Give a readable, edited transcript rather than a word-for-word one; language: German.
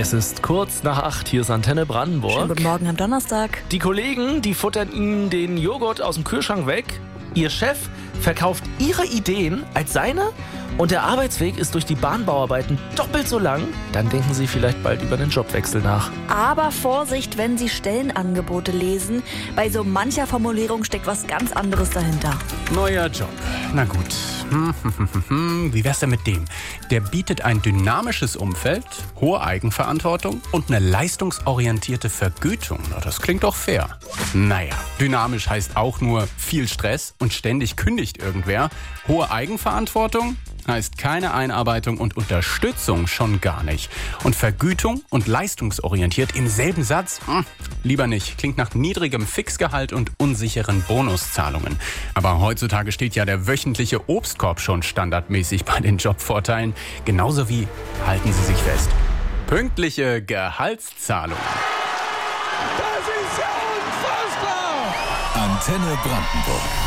Es ist kurz nach 8, hier ist Antenne Brandenburg. Schönen guten Morgen am Donnerstag. Die Kollegen, die futtern Ihnen den Joghurt aus dem Kühlschrank weg. Ihr Chef verkauft Ihre Ideen als seine und der Arbeitsweg ist durch die Bahnbauarbeiten doppelt so lang. Dann denken Sie vielleicht bald über den Jobwechsel nach. Aber Vorsicht, wenn Sie Stellenangebote lesen. Bei so mancher Formulierung steckt was ganz anderes dahinter. Neuer Job. Na gut. Wie wär's denn mit dem? Der bietet ein dynamisches Umfeld, hohe Eigenverantwortung und eine leistungsorientierte Vergütung. Na, das klingt doch fair. Naja, dynamisch heißt auch nur viel Stress und ständig kündigt irgendwer. Hohe Eigenverantwortung heißt keine Einarbeitung und Unterstützung schon gar nicht. Und Vergütung und leistungsorientiert im selben Satz? Lieber nicht. Klingt nach niedrigem Fixgehalt und unsicheren Bonuszahlungen. Aber heutzutage steht ja der wöchentliche Obstkorb schon standardmäßig bei den Jobvorteilen. Genauso wie, halten Sie sich fest, pünktliche Gehaltszahlungen. Das ist ja unfassbar! Antenne Brandenburg.